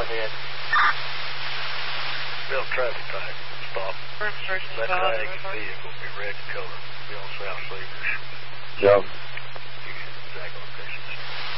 ahead. Bill traffic tight. Stop. That tag vehicle be red color. Be on South Cedars. Yeah.